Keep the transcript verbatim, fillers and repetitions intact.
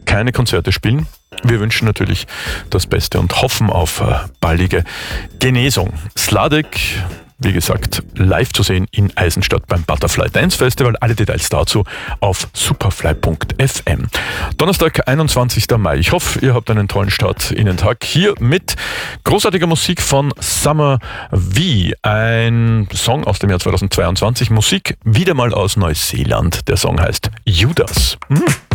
keine Konzerte spielen. Wir wünschen natürlich das Beste und hoffen auf äh, baldige Genesung. Sladek, wie gesagt, live zu sehen in Eisenstadt beim Butterfly Dance Festival. Alle Details dazu auf superfly punkt f m. Donnerstag, einundzwanzigster Mai. Ich hoffe, ihr habt einen tollen Start in den Tag. Hier mit großartiger Musik von Summer V. Ein Song aus dem Jahr zweitausendzweiundzwanzig. Musik wieder mal aus Neuseeland. Der Song heißt Judas. Hm.